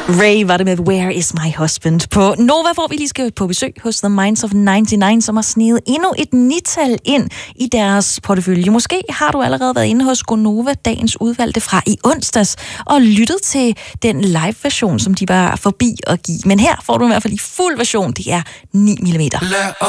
Ray var det med Where is my husband på Nova, hvor vi lige skal på besøg hos The Minds of 99, som har sneget endnu et nital ind i deres portefølje. Måske har du allerede været inde hos Gonova, dagens udvalgte fra i onsdags, og lyttet til den live-version, som de var forbi at give. Men her får du i hvert fald i fuld version. Det er 9 mm.